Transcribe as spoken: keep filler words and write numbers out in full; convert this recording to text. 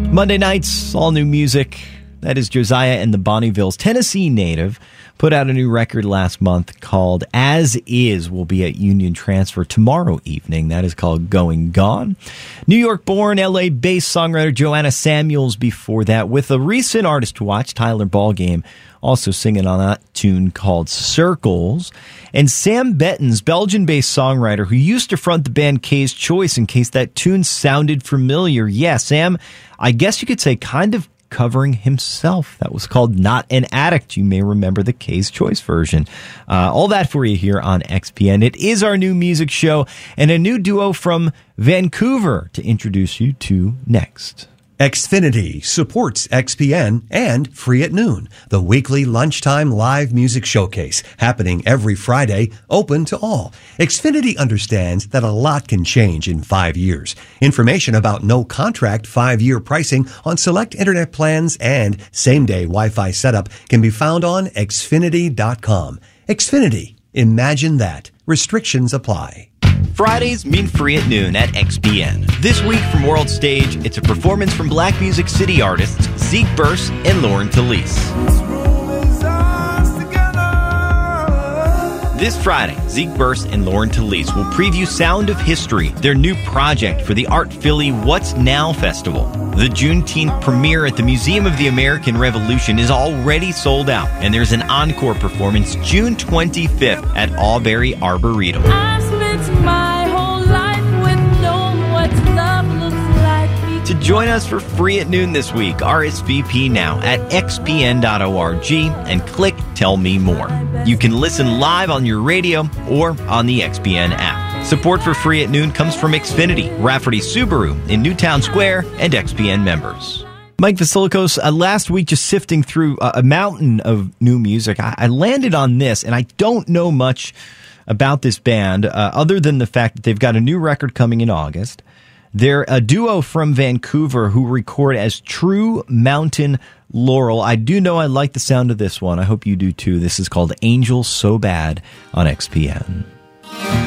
Monday nights, all new music. That is Josiah and the Bonnievilles. Tennessee native put out a new record last month called As Is. Will be at Union Transfer tomorrow evening. That is called Going Gone. New York-born, L A-based songwriter Joanna Samuels before that, with a recent artist to watch, Tyler Ballgame, also singing on that tune called Circles. And Sam Bettens, Belgian-based songwriter who used to front the band K's Choice, in case that tune sounded familiar. Yeah, Sam, I guess you could say kind of covering himself. That was called Not an Addict. You may remember the K's Choice version. Uh, all that for you here on X P N. It is our new music show and a new duo from Vancouver to introduce you to next. Xfinity supports X P N and Free at Noon, the weekly lunchtime live music showcase happening every Friday, open to all. Xfinity understands that a lot can change in five years. Information about no contract five-year pricing on select internet plans and same-day Wi-Fi setup can be found on Xfinity dot com. Xfinity. Imagine that. Restrictions apply. Fridays mean Free at Noon at X P N. This week from World Stage, it's a performance from Black Music City artists Zeke Burse and Lauren Talese. This Friday, Zeke Burse and Lauren Talese will preview Sound of History, their new project for the Art Philly What's Now Festival. The Juneteenth premiere at the Museum of the American Revolution is already sold out, and there's an encore performance June twenty-fifth at Albury Arboretum. I spent my whole life with knowing what love looks like. To join us for Free at Noon this week, R S V P now at x p n dot org and click Tell Me More. You can listen live on your radio or on the X P N app. Support for Free at Noon comes from Xfinity, Rafferty Subaru in Newtown Square, and X P N members. Mike Vasilikos, uh, last week just sifting through a, a mountain of new music, I, I landed on this, and I don't know much about this band uh, other than the fact that they've got a new record coming in August. They're a duo from Vancouver who record as True Mountain Laurel. I do know I like the sound of this one. I hope you do too. This is called Angel So Bad on X P N.